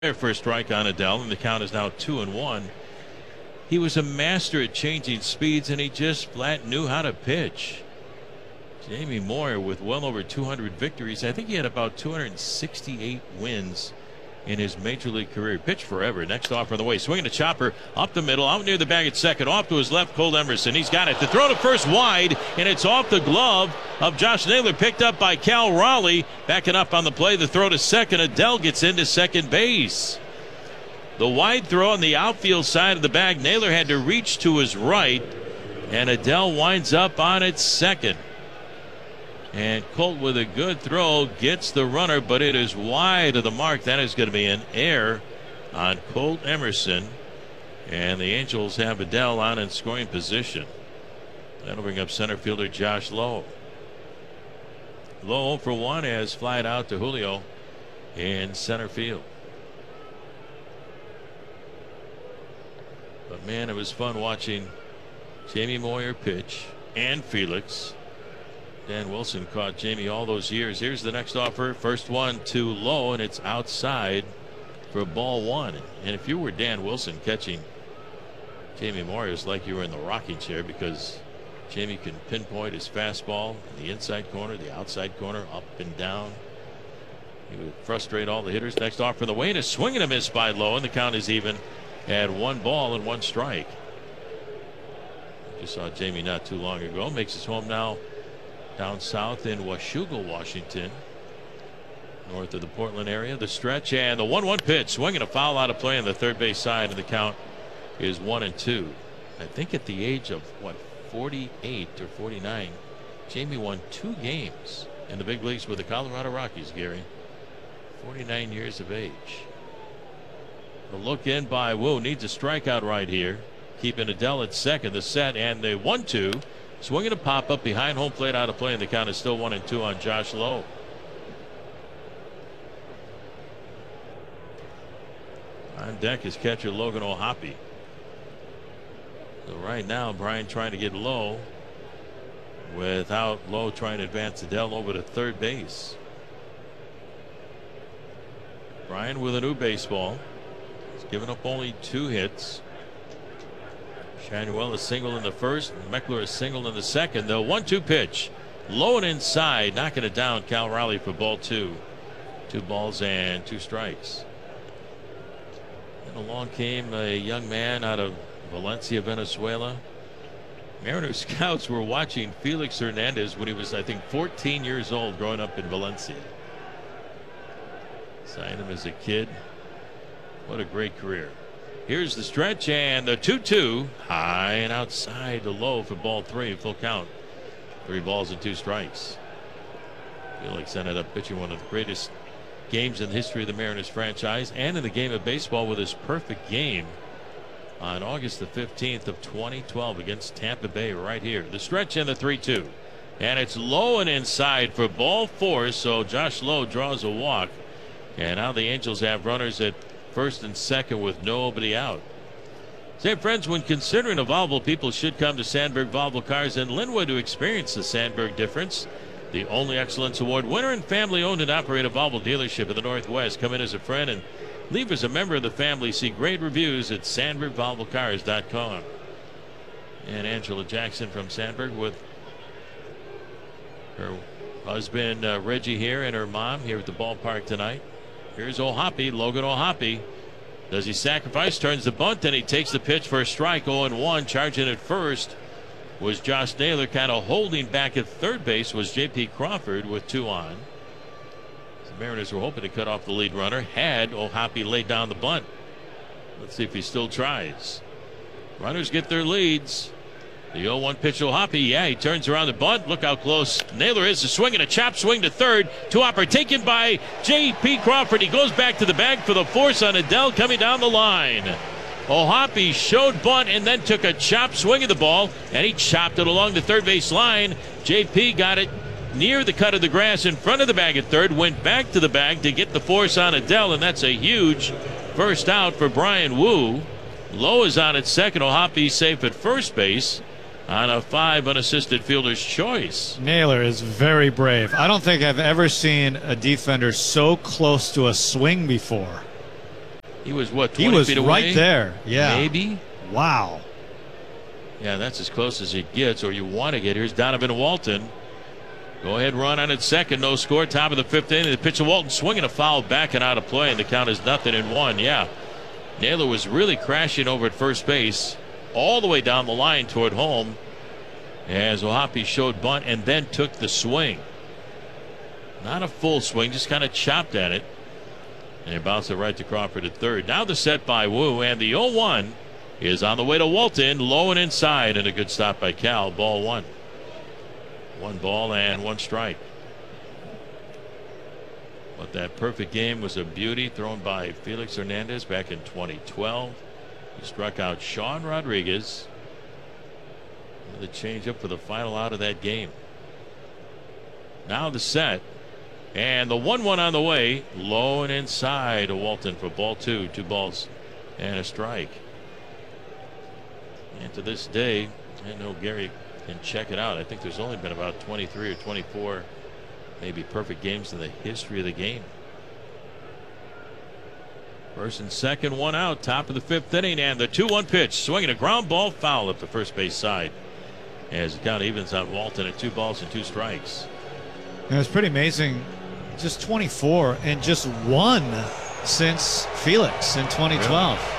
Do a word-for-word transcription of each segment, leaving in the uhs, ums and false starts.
For a strike on Adell, and the count is now two and one. He was a master at changing speeds, and he just flat knew how to pitch. Jamie Moyer with well over two hundred victories. I think he had about two hundred sixty-eight wins in his major league career. Pitched forever. Next off on the way, swinging a chopper up the middle, out near the bag at second, off to his left. Cole Emerson, he's got it. The throw to first wide, and it's off the glove of Josh Naylor, picked up by Cal Raleigh. Backing up on the play, the throw to second. Adell gets into second base. The wide throw on the outfield side of the bag. Naylor had to reach to his right, and Adell winds up on its second. And Colt with a good throw gets the runner, but it is wide of the mark. That is going to be an error on Colt Emerson. And the Angels have Adell on in scoring position. That'll bring up center fielder Josh Lowe. Lowe for one as flied out to Julio in center field. But man, it was fun watching Jamie Moyer pitch and Felix. Dan Wilson caught Jamie all those years. Here's the next offer. First one too low, and it's outside for ball one. And if you were Dan Wilson catching Jamie Moyer, it's like you were in the rocking chair, because Jamie can pinpoint his fastball in the inside corner, the outside corner, up and down. He would frustrate all the hitters. Next offer the way, and a swing and a miss by Lowe, and the count is even at one ball and one strike. Just saw Jamie not too long ago. Makes his home now down south in Washougal, Washington, north of the Portland area. The stretch and the one one pitch, swinging a foul out of play on the third base side, and the count is one and two. I think at the age of what, forty-eight or forty-nine, Jamie won two games in the big leagues with the Colorado Rockies. Gary, forty-nine years of age. The look in by Wu, needs a strikeout right here, keeping Adell at second. The set and the one two. Swinging a pop up behind home plate, out of play, and the count is still one and two on Josh Lowe. On deck is catcher Logan O'Hoppe. So right now, Brian trying to get Lowe without Lowe trying to advance Adell over to third base. Brian with a new baseball. He's given up only two hits. Shanuel a single in the first, Meckler a single in the second. The one two pitch, low and inside, knocking it down. Cal Raleigh for ball two. Two balls and two strikes. And along came a young man out of Valencia, Venezuela. Mariner scouts were watching Felix Hernandez when he was, I think, fourteen years old, growing up in Valencia. Signed him as a kid. What a great career. Here's the stretch and the two two, high and outside to Low for ball three, full count. Three balls and two strikes. Felix ended up pitching one of the greatest games in the history of the Mariners franchise and in the game of baseball with his perfect game on August the fifteenth of twenty twelve against Tampa Bay right here. The stretch and the three two. And it's low and inside for ball four, so Josh Lowe draws a walk. And now the Angels have runners at first and second with nobody out. Say, friends, when considering a Volvo, people should come to Sandberg Volvo Cars in Linwood to experience the Sandberg difference. The only Excellence Award winner and family owned and operated Volvo dealership in the Northwest. Come in as a friend and leave as a member of the family. See great reviews at Sandberg Volvo Cars dot com. And Angela Jackson from Sandberg with her husband uh, Reggie here and her mom here at the ballpark tonight. Here's O'Hoppe, Logan O'Hoppe. Does he sacrifice? Turns the bunt, and he takes the pitch for a strike. oh and one. Charging at first was Josh Naylor. Kind of holding back at third base was J P Crawford with two on. The Mariners were hoping to cut off the lead runner had O'Hoppe laid down the bunt. Let's see if he still tries. Runners get their leads. The oh one pitch, O'Hoppe. Yeah, he turns around the bunt. Look how close Naylor is to swing, and a chop swing to third. Two upper taken by J P Crawford. He goes back to the bag for the force on Adell coming down the line. O'Hoppe showed bunt and then took a chop swing of the ball, and he chopped it along the third base line. J P got it near the cut of the grass in front of the bag at third, went back to the bag to get the force on Adell, and that's a huge first out for Brian Wu. Lowe is on at second. O'Hoppe safe at first base on a five unassisted fielder's choice. Naylor is very brave. I don't think I've ever seen a defender so close to a swing before. He was, what, twenty He was feet away? right there. Yeah. Maybe? Wow. Yeah, that's as close as it gets, or you want to get. Here's Donovan Walton. Go ahead, run on at second. No score. Top of the fifth inning. The pitch of Walton swinging a foul back and out of play, and the count is nothing in one. Yeah. Naylor was really crashing over at first base all the way down the line toward home as O'Hoppe showed bunt and then took the swing. Not a full swing, just kind of chopped at it. And he bounced it right to Crawford at third. Now the set by Wu, and the oh one is on the way to Walton, low and inside, and a good stop by Cal. Ball one. One ball and one strike. But that perfect game was a beauty, thrown by Felix Hernandez back in twenty twelve. He struck out Sean Rodriguez. The changeup for the final out of that game. Now the set. And the one one on the way. Low and inside to Walton for ball two. Two balls and a strike. And to this day, I know Gary can check it out. I think there's only been about twenty-three or twenty-four maybe perfect games in the history of the game. First and second, one out, top of the fifth inning, and the two one pitch, swinging a ground ball foul up the first base side as the count evens on Walton at two balls and two strikes. It was pretty amazing. Just twenty-four and just one since Felix in twenty twelve. Yeah.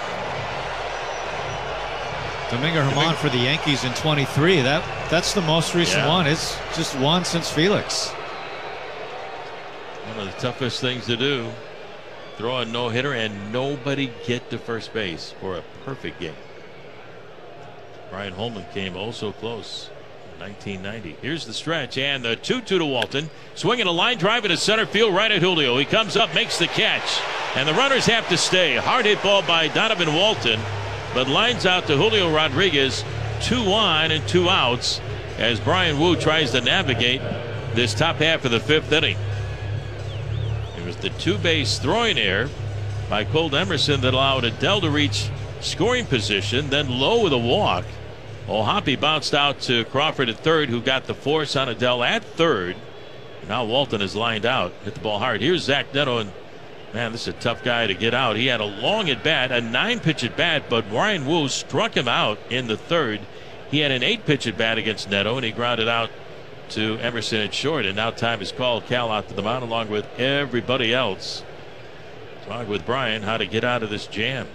Domingo Germán for the Yankees in twenty-three. That that's the most recent yeah. one. It's just one since Felix. One of the toughest things to do. Throw a no-hitter and nobody get to first base for a perfect game. Brian Holman came oh so close in nineteen ninety. Here's the stretch and the two two to Walton. Swinging a line drive into center field right at Julio. He comes up, makes the catch, and the runners have to stay. Hard hit ball by Donovan Walton, but lines out to Julio Rodriguez. Two on and two outs as Brian Wu tries to navigate this top half of the fifth inning. It was the two base throwing error by Colt Emerson that allowed Adell to reach scoring position, then low with a walk. O'Hoppe bounced out to Crawford at third, who got the force on Adell at third. Now Walton is lined out. Hit the ball hard. Here's Zach Neto, and man, this is a tough guy to get out. He had a long at bat, a nine pitch at bat, but Brian Wu struck him out in the third. He had an eight pitch at bat against Neto, and he grounded out to Emerson at short. And now time is called. Cal out to the mound along with everybody else. Talk with Brian how to get out of this jam.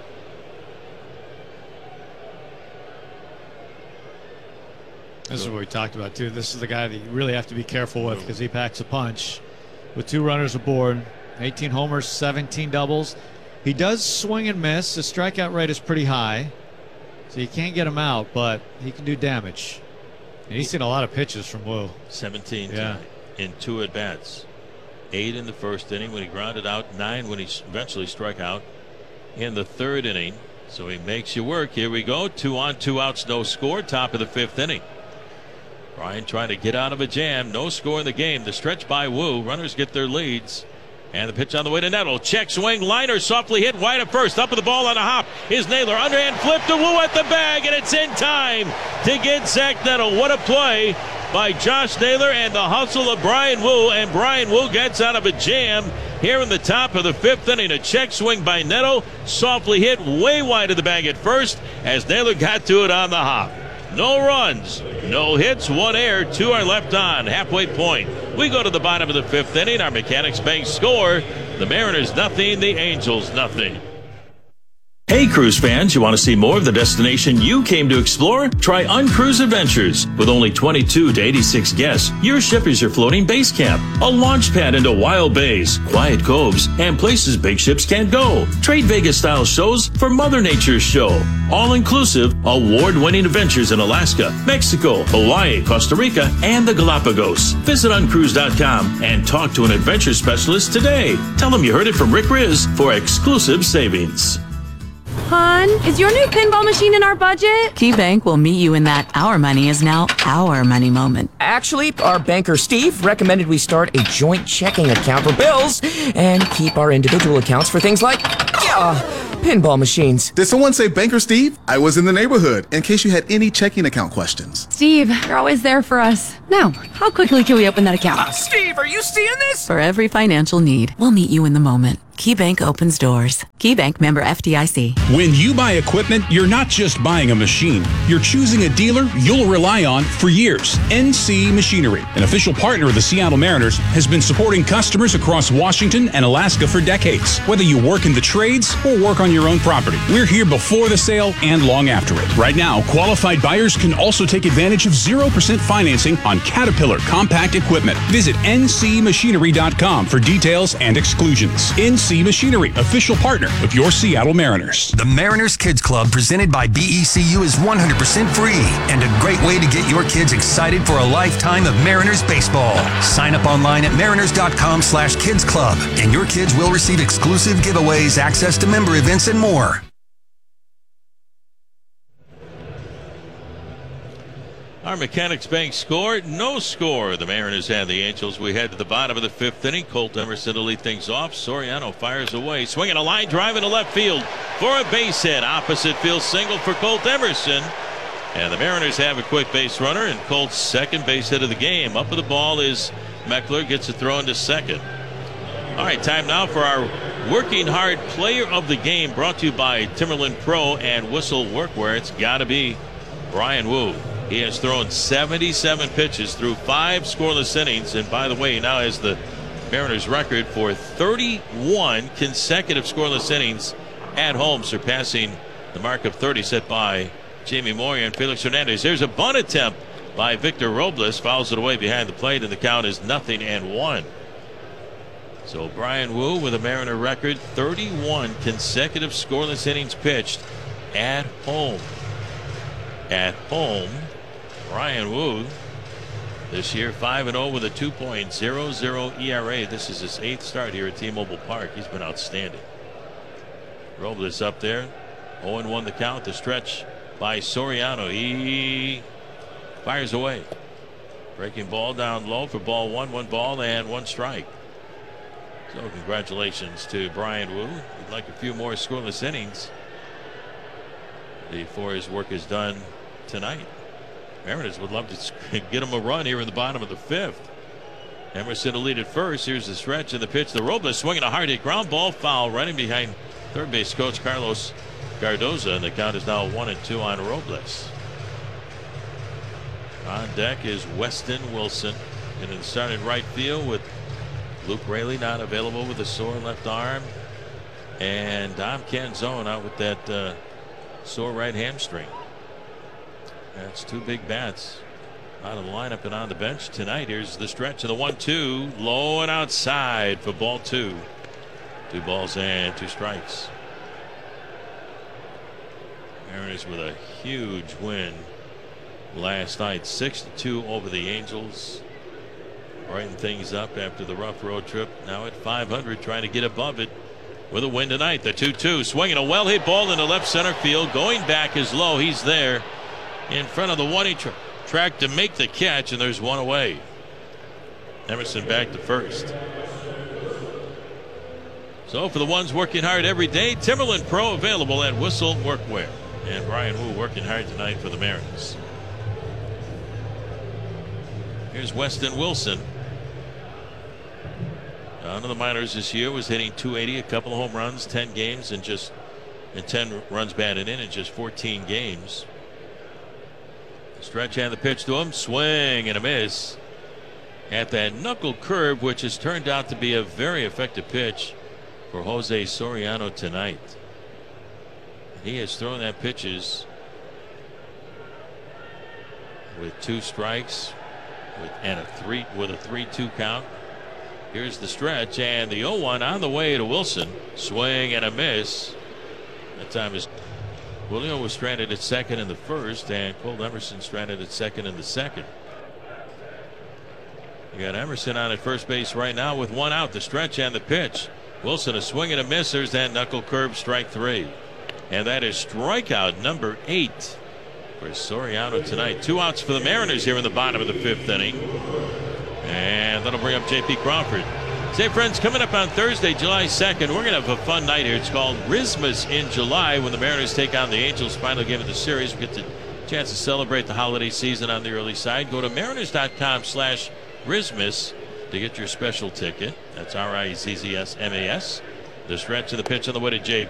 This is what we talked about too. This is the guy that you really have to be careful with because he packs a punch. With two runners aboard, eighteen homers, seventeen doubles. He does swing and miss. The strikeout rate is pretty high, so you can't get him out, but he can do damage. And he's seen a lot of pitches from Wu. seventeen yeah. in two at bats. Eight in the first inning when he grounded out. Nine when he eventually struck out in the third inning. So he makes you work. Here we go. Two on, two outs, no score. Top of the fifth inning. Brian trying to get out of a jam. No score in the game. The stretch by Wu. Runners get their leads. And the pitch on the way to Neto. Check swing. Liner softly hit wide at first. Up with the ball on a hop is Naylor. Underhand flip to Wu at the bag. And it's in time to get Zach Neto. What a play by Josh Naylor and the hustle of Brian Wu. And Brian Wu gets out of a jam here in the top of the fifth inning. A check swing by Neto. Softly hit way wide of the bag at first as Naylor got to it on the hop. No runs, no hits, one error, two are left on. Halfway point. We go to the bottom of the fifth inning. Our Mechanics Bank score. The Mariners nothing, the Angels nothing. Hey cruise fans, you want to see more of the destination you came to explore? Try Uncruise Adventures. With only twenty-two to eighty-six guests, your ship is your floating base camp, a launch pad into wild bays, quiet coves, and places big ships can't go. Trade Vegas style shows for Mother Nature's show. All inclusive, award winning adventures in Alaska, Mexico, Hawaii, Costa Rica, and the Galapagos. Visit uncruise dot com and talk to an adventure specialist today. Tell them you heard it from Rick Riz for exclusive savings. Hon, is your new pinball machine in our budget? KeyBank will meet you in that our money is now our money moment. Actually, our banker Steve recommended we start a joint checking account for bills and keep our individual accounts for things like, yeah, pinball machines. Did someone say Banker Steve? I was in the neighborhood in case you had any checking account questions. Steve, you're always there for us. Now, how quickly can we open that account? Uh, Steve, are you seeing this? For every financial need, we'll meet you in the moment. KeyBank opens doors. KeyBank, member F D I C. When you buy equipment, you're not just buying a machine. You're choosing a dealer you'll rely on for years. N C Machinery, an official partner of the Seattle Mariners, has been supporting customers across Washington and Alaska for decades. Whether you work in the trades or work on your own property, we're here before the sale and long after it. Right now, qualified buyers can also take advantage of zero percent financing on Caterpillar compact equipment. Visit N C machinery dot com for details and exclusions. N C Machinery, official partner of your Seattle Mariners. The Mariners Kids Club, presented by B E C U, is one hundred percent free and a great way to get your kids excited for a lifetime of Mariners baseball. Sign up online at mariners dot com slash kids club, and your kids will receive exclusive giveaways, access to member events, and more. Our Mechanics Bank score, no score. The Mariners and the Angels. We head to the bottom of the fifth inning. Colt Emerson to lead things off. Soriano fires away, swinging a line drive into left field for a base hit. Opposite field single for Colt Emerson. And the Mariners have a quick base runner, and Colt's second base hit of the game. Up with the ball is Meckler, gets a throw into second. All right, time now for our Working Hard Player of the Game, brought to you by Timberland Pro and Whistle Workwear. It's got to be Bryan Woo. He has thrown seventy-seven pitches through five scoreless innings, and by the way, he now has the Mariners record for thirty-one consecutive scoreless innings at home, surpassing the mark of thirty set by Jamie Moyer and Felix Hernandez. There's a bunt attempt by Victor Robles, fouls it away behind the plate, and the count is nothing and one. So Bryan Woo with a Mariner record, thirty-one consecutive scoreless innings pitched at home. At home, Bryan Woo this year five and oh with a two point oh oh E R A. This is his eighth start here at T-Mobile Park. He's been outstanding. Robles up there, oh and one the count. The stretch by Soriano. He fires away. Breaking ball down low for ball one, one ball and one strike. So congratulations to Bryan Woo. He'd like a few more scoreless innings before his work is done tonight. Mariners would love to get him a run here in the bottom of the fifth. Emerson to lead at first. Here's the stretch and the pitch. The Robles swinging a hard hit ground ball foul running behind third base coach Carlos Cardoza, and the count is now one and two on Robles. On deck is Weston Wilson, and in starting right field with Luke Raley not available with a sore left arm, and Dom Canzone out with that uh, sore right hamstring. That's two big bats out of the lineup and on the bench tonight. Here's the stretch of the one two, low and outside for ball two. Two balls and two strikes. Mariners with a huge win last night, six to two over the Angels. Brighten things up after the rough road trip. Now at five hundred, trying to get above it with a win tonight. The two two, swinging a well hit ball into left center field. Going back is low. He's there in front of the one tra track to make the catch, and there's one away. Emerson back to first. So for the ones working hard every day, Timberland Pro available at Whistle Workwear. And Bryan Woo working hard tonight for the Mariners. Here's Weston Wilson. Down to the minors this year, was hitting two eighty, a couple of home runs, ten games, and just and ten runs batted in in just fourteen games. Stretch and the pitch to him, swing and a miss at that knuckle curve, which has turned out to be a very effective pitch for Jose Soriano tonight. He has thrown that pitches with two strikes with and a three with a three two count. Here's the stretch and the oh one on the way to Wilson. Swing and a miss. That time is Julio was stranded at second in the first, and Colt Emerson stranded at second in the second. You got Emerson on at first base right now with one out. The stretch and the pitch. Wilson a swing and a miss. There's that knuckle curve, strike three. And that is strikeout number eight for Soriano tonight. Two outs for the Mariners here in the bottom of the fifth inning. And that'll bring up J P Crawford. Say, friends, coming up on Thursday, July second, we're going to have a fun night here. It's called Rismas in July, when the Mariners take on the Angels. Final game of the series. We get the chance to celebrate the holiday season on the early side. Go to mariners dot com slash Rismas to get your special ticket. That's R I Z Z S M A S The stretch of the pitch on the way to Jay